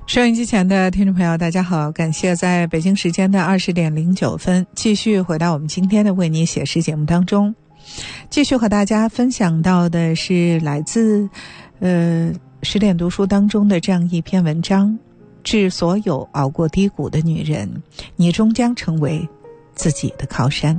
收音机前的听众朋友大家好，感谢在北京时间的20点09分继续回到我们今天的为你写诗节目当中，继续和大家分享到的是来自10点读书当中的这样一篇文章：致所有熬过低谷的女人，你终将成为自己的靠山。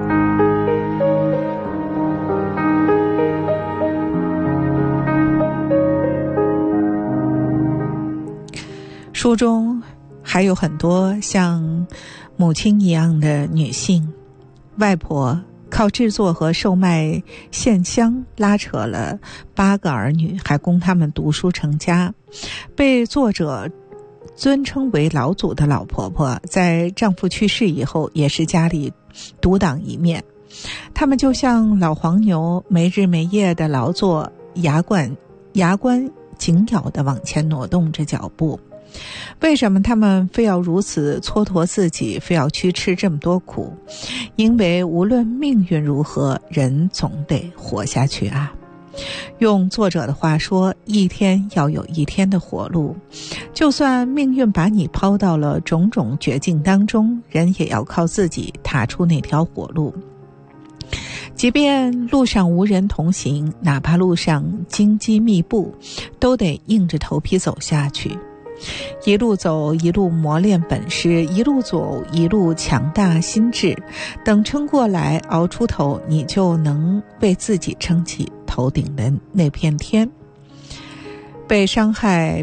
书中还有很多像母亲一样的女性，外婆靠制作和售卖线香拉扯了8个儿女，还供他们读书成家。被作者尊称为老祖的老婆婆，在丈夫去世以后也是家里独当一面。他们就像老黄牛，没日没夜的劳作，牙关紧咬地往前挪动着脚步。为什么他们非要如此蹉跎自己，非要去吃这么多苦？因为无论命运如何，人总得活下去啊。用作者的话说，一天要有一天的活路，就算命运把你抛到了种种绝境当中，人也要靠自己踏出那条活路。即便路上无人同行，哪怕路上荆棘密布，都得硬着头皮走下去。一路走一路磨练本事，一路走一路强大心智，等撑过来熬出头，你就能为自己撑起头顶的那片天。被伤害